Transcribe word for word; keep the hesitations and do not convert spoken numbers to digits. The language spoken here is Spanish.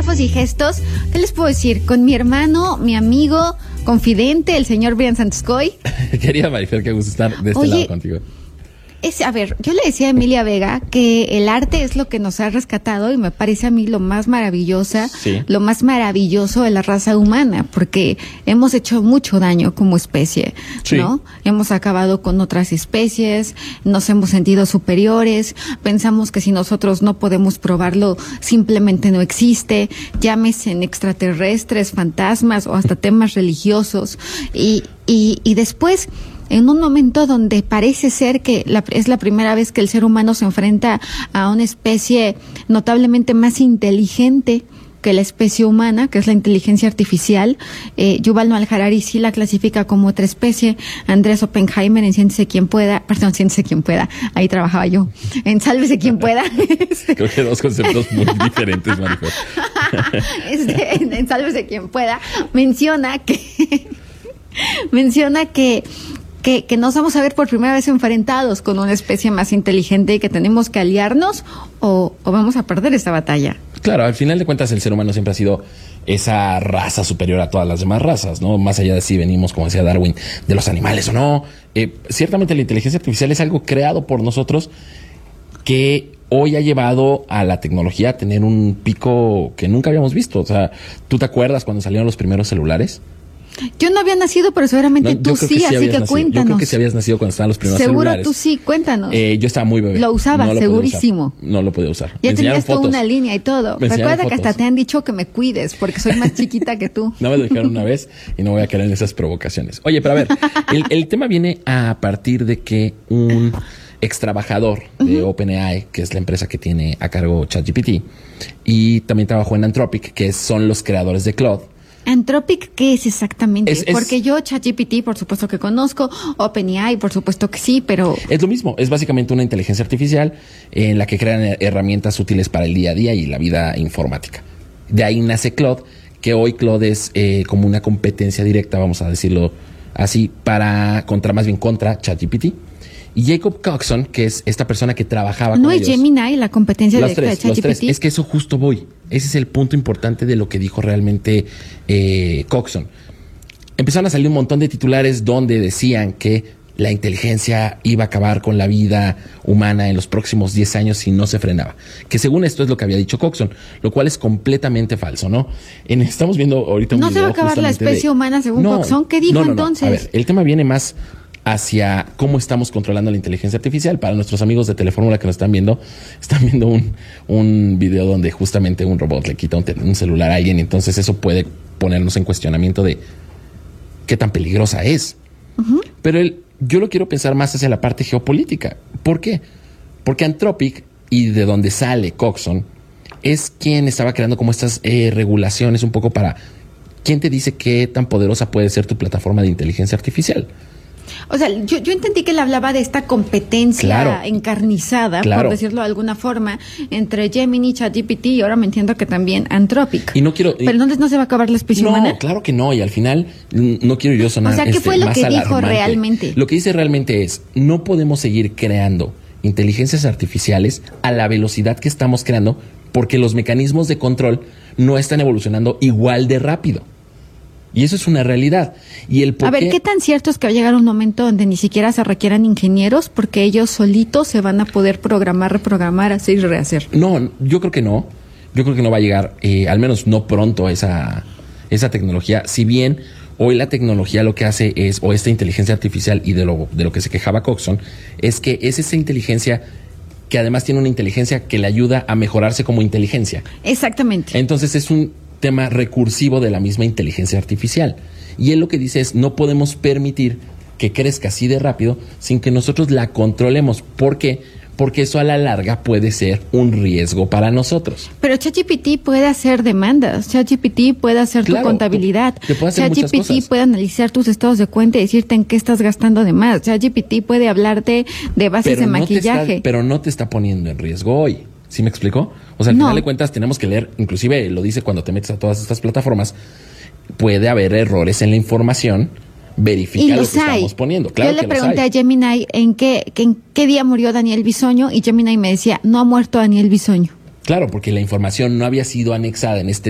autógrafos y gestos. ¿Qué les puedo decir? Con mi hermano, mi amigo, confidente, el señor Brian Santoscoy. Querida Marifer, qué gusto estar de este Oye, lado contigo. Es, a ver, yo le decía a Emilia Vega que el arte es lo que nos ha rescatado y me parece a mí lo más maravillosa, Sí. lo más maravilloso de la raza humana, porque hemos hecho mucho daño como especie, Sí. ¿no? Hemos acabado con otras especies, nos hemos sentido superiores, pensamos que si nosotros no podemos probarlo, simplemente no existe, llámese en extraterrestres, fantasmas o hasta temas religiosos, y, y, y después, en un momento donde parece ser que la, es la primera vez que el ser humano se enfrenta a una especie notablemente más inteligente que la especie humana, que es la inteligencia artificial. eh, Yuval Noah Harari sí la clasifica como otra especie. Andrés Oppenheimer en Siéntese quien pueda, perdón, Siéntese quien pueda, ahí trabajaba yo, en Sálvese quien pueda. Creo que dos conceptos muy diferentes, Marifer. Este, en, en Sálvese quien pueda, menciona que menciona que Que, que nos vamos a ver por primera vez enfrentados con una especie más inteligente y que tenemos que aliarnos o, o vamos a perder esta batalla. Claro, al final de cuentas el ser humano siempre ha sido esa raza superior a todas las demás razas, ¿no? Más allá de si venimos, como decía Darwin, de los animales o no. Eh, ciertamente la inteligencia artificial es algo creado por nosotros que hoy ha llevado a la tecnología a tener un pico que nunca habíamos visto. O sea, ¿tú te acuerdas cuando salieron los primeros celulares? Yo no había nacido, pero seguramente No, tú yo creo sí, que sí así habías que nacido. cuéntanos. Yo creo que sí habías nacido cuando estaban los primeros Seguro celulares. tú sí, cuéntanos. Eh, yo estaba muy bebé. Lo usabas, No lo podía segurísimo. usar. No lo podía usar. Ya Me tenías enseñaron toda fotos. una línea y todo. Me enseñaron Recuerda que hasta fotos. te han dicho que me cuides porque soy más chiquita que tú. No me lo dijeron una vez y no voy a caer en esas provocaciones. Oye, pero a ver, el, el tema viene a partir de que un ex trabajador de uh-huh. OpenAI, que es la empresa que tiene a cargo ChatGPT, y también trabajó en Anthropic, que son los creadores de Claude. Anthropic, ¿qué es exactamente? Es, es, Porque yo ChatGPT, por supuesto que conozco, OpenAI, por supuesto que sí, pero... Es lo mismo, es básicamente una inteligencia artificial en la que crean herramientas útiles para el día a día y la vida informática. De ahí nace Claude, que hoy Claude es eh, como una competencia directa, vamos a decirlo así, para contra más bien contra ChatGPT. Y Jacob Coxon, que es esta persona que trabajaba ¿No con es ellos. Gemini la competencia Los de, tres, de ChatGPT? Los tres. Es que eso justo voy. Ese es el punto importante de lo que dijo realmente eh, Coxon. Empezaron a salir un montón de titulares donde decían que la inteligencia iba a acabar con la vida humana en los próximos diez años si no se frenaba. Que según esto es lo que había dicho Coxon, lo cual es completamente falso, ¿no? En, estamos viendo ahorita un ¿No video se va a acabar la especie de, humana según no, Coxon? ¿Qué dijo no, no, no. entonces? A ver, el tema viene más hacia cómo estamos controlando la inteligencia artificial. Para nuestros amigos de Telefórmula que nos están viendo, están viendo un, un video donde justamente un robot le quita un, te- un celular a alguien, y entonces eso puede ponernos en cuestionamiento de qué tan peligrosa es. Uh-huh. Pero el, yo lo quiero pensar más hacia la parte geopolítica. ¿Por qué? Porque Anthropic, y de donde sale Coxon, es quien estaba creando como estas eh, regulaciones un poco para... ¿Quién te dice qué tan poderosa puede ser tu plataforma de inteligencia artificial? O sea, yo, yo entendí que él hablaba de esta competencia claro, encarnizada, claro. por decirlo de alguna forma, entre Gemini, ChatGPT y ahora me entiendo que también Anthropic. Y no quiero... Pero entonces no se va a acabar la especie no, humana. Claro que no, y al final no quiero yo sonar O sea, ¿qué este, fue lo más que dijo alarmante. realmente? Lo que dice realmente es, no podemos seguir creando inteligencias artificiales a la velocidad que estamos creando porque los mecanismos de control no están evolucionando igual de rápido. Y eso es una realidad. Y el por A ver, qué... ¿qué tan cierto es que va a llegar un momento donde ni siquiera se requieran ingenieros porque ellos solitos se van a poder programar, reprogramar, hacer y rehacer? No, yo creo que no. Yo creo que no va a llegar, eh, al menos no pronto, esa, esa tecnología. Si bien hoy la tecnología lo que hace es, o esta inteligencia artificial, y de lo, de lo que se quejaba Coxon, es que es esa inteligencia que además tiene una inteligencia que le ayuda a mejorarse como inteligencia. Exactamente. Entonces es un tema recursivo de la misma inteligencia artificial. Y él lo que dice es, no podemos permitir que crezca así de rápido sin que nosotros la controlemos. ¿Por qué? Porque eso a la larga puede ser un riesgo para nosotros. Pero ChatGPT puede hacer demandas, ChatGPT puede hacer Claro, tu contabilidad, te puede hacer muchas ChatGPT cosas. puede analizar tus estados de cuenta y decirte en qué estás gastando de más, ChatGPT puede hablarte de bases de no te maquillaje. está, pero no te está poniendo en riesgo hoy. ¿Sí me explicó? O sea, al No. final de cuentas tenemos que leer, inclusive lo dice cuando te metes a todas estas plataformas, puede haber errores en la información, verifica Y lo los que hay. estamos poniendo. Claro Yo le que los pregunté hay. a Gemini en qué, que en qué día murió Daniel Bisoño y Gemini me decía, no ha muerto Daniel Bisoño. Claro, porque la información no había sido anexada en este